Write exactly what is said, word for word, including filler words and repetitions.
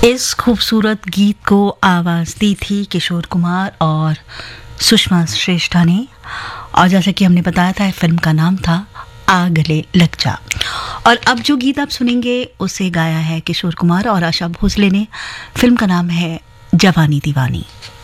इस खूबसूरत गीत को आवाज़ दी थी किशोर कुमार और सुषमा श्रेष्ठा ने। और जैसा कि हमने बताया था, फिल्म का नाम था आ गले लग जा। और अब जो गीत आप सुनेंगे उसे गाया है किशोर कुमार और आशा भोसले ने। फिल्म का नाम है जवानी दीवानी।